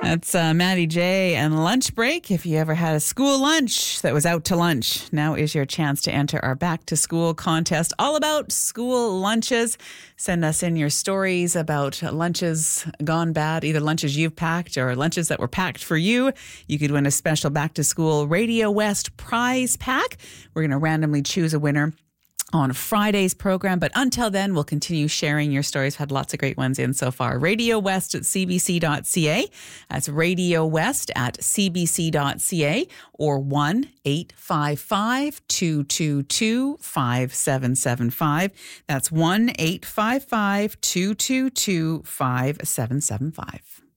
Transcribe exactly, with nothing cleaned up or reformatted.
That's uh, Maddie J. and Lunch Break. If you ever had a school lunch that was out to lunch, now is your chance to enter our Back to School contest all about school lunches. Send us in your stories about lunches gone bad, either lunches you've packed or lunches that were packed for you. You could win a special Back to School Radio West prize pack. We're going to randomly choose a winner on Friday's program. But until then, we'll continue sharing your stories. We've had lots of great ones in so far. Radio West at c b c dot c a. That's Radio West at c b c dot c a or one eight five five, two two two, five seven seven five. That's one eight five five, two two two, five seven seven five.